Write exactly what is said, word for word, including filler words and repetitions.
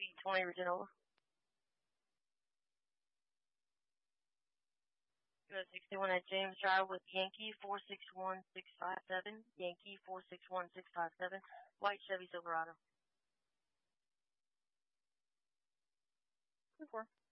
B twenty Reginola. U S sixty-one at James Drive with Yankee four six one six five seven. Yankee four six one six five seven. White Chevy Silverado. Four.